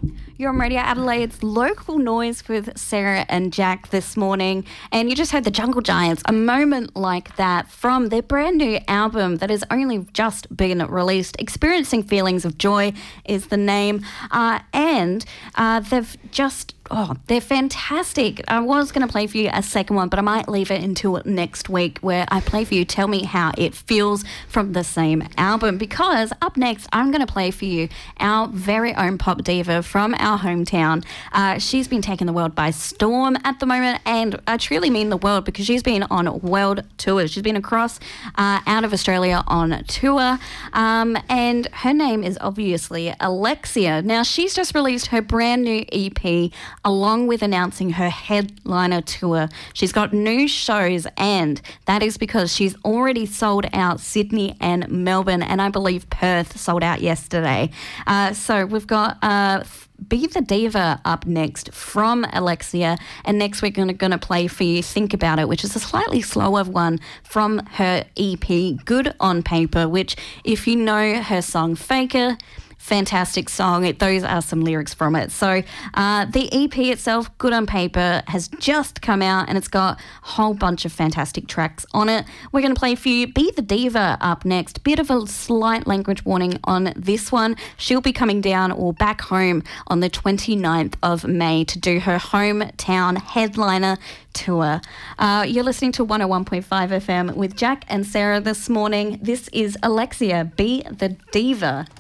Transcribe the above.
You're on Radio Adelaide's Local Noise with Sarah and Jack this morning, and you just heard the Jungle Giants, A Moment Like That, from their brand new album that has only just been released. Experiencing Feelings of Joy is the name, and they've just... they're fantastic. I was going to play for you a second one, but I might leave it until next week where I play for you Tell Me How It Feels from the same album, because up next I'm going to play for you our very own pop diva from our hometown. She's been taking the world by storm at the moment, and I truly mean the world because she's been on world tours. She's been across out of Australia on tour, and her name is obviously Alexia. Now, she's just released her brand new EP along with announcing her headliner tour. She's got new shows, and that is because she's already sold out Sydney and Melbourne, and I believe Perth sold out yesterday. So we've got Be the Diva up next from Alexia, and next week we're going to play for you Think About It, which is a slightly slower one from her EP Good on Paper, which, if you know her song Faker, fantastic song. Those are some lyrics from it. So the EP itself, Good on Paper, has just come out, and it's got a whole bunch of fantastic tracks on it. We're going to play for you Be the Diva up next. Bit of a slight language warning on this one. She'll be coming down or back home on the 29th of May to do her hometown headliner tour. You're listening to 101.5 FM with Jack and Sarah this morning. This is Alexia, Be the Diva.